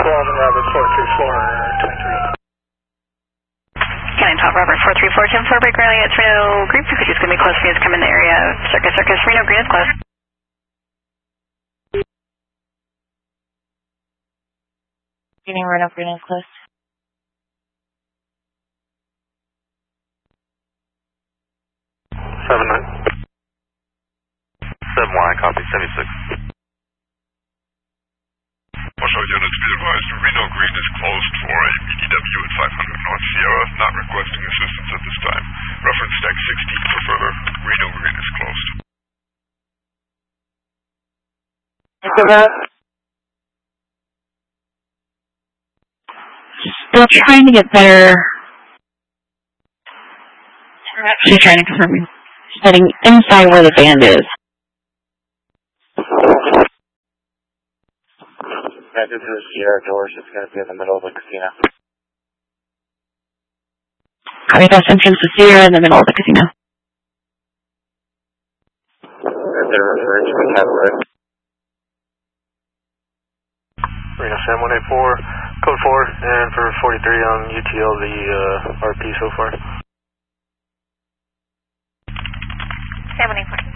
Robert 434, 23. Cannon Top Robert 434, 10-4, break rally at Reno Green. Could you just give me close views come in the area? Circus, Reno Green is close. Getting Reno Green is close. Seven line, copy, 76. Marshal units, be advised, Reno Green is closed for a BDW at 500 North Sierra, not requesting assistance at this time. Reference deck 16 for further. Reno Green is closed. After that, still trying to get better. We're actually trying to confirm heading inside where the band is. Head to the Sierra doors, it's going to be in the middle of the casino. Copy, that's entrance to Sierra in the middle of the casino. They're referring to the cab, right? Reno Sam 184, code 4, and for 43 on UTL, the RP so far. 784.